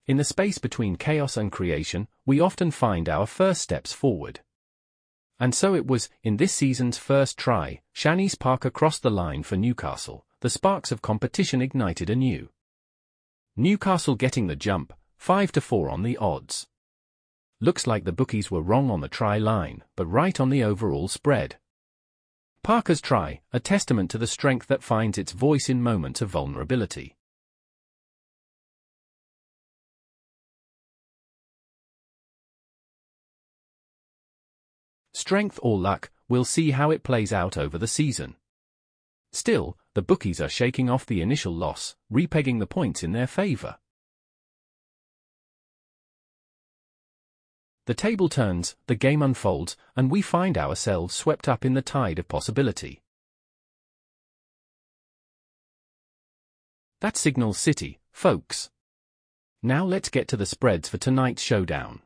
In the space between chaos and creation, we often find our first steps forward. And so it was, in this season's first try, Shanice Parker crossed the line for Newcastle. The sparks of competition ignited anew. Newcastle getting the jump, 5-4 on the odds. Looks like the bookies were wrong on the try line, but right on the overall spread. Parker's try, a testament to the strength that finds its voice in moments of vulnerability. Strength or luck, we'll see how it plays out over the season. Still, the bookies are shaking off the initial loss, repegging the points in their favor. The table turns, the game unfolds, and we find ourselves swept up in the tide of possibility. That signals City, folks. Now let's get to the spreads for tonight's showdown.